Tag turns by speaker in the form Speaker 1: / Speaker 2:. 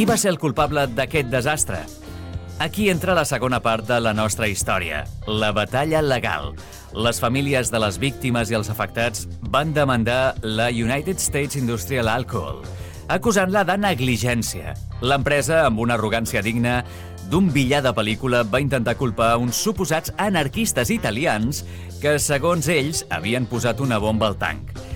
Speaker 1: Qui va ser el culpable d'aquest desastre? Aquí entra la segona part de la nostra història, la batalla legal. Les famílies de les víctimes i els afectats van demandar la United States Industrial Alcohol, acusant-la de negligència. L'empresa, amb una arrogància digna d'un villà de pel·lícula, va intentar culpar uns suposats anarquistes italians que, segons ells, havien posat una bomba al tanc.